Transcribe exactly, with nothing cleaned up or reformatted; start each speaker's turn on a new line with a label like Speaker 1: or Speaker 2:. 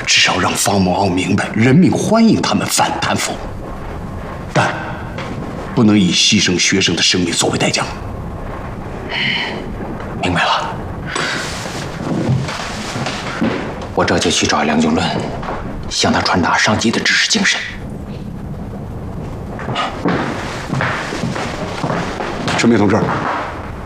Speaker 1: 至少让方某敖明白，人民欢迎他们反贪腐，但不能以牺牲学生的生命作为代价。
Speaker 2: 明白了，我这就去找梁经纶，向他传达上级的指示精神。
Speaker 1: 陈明同志。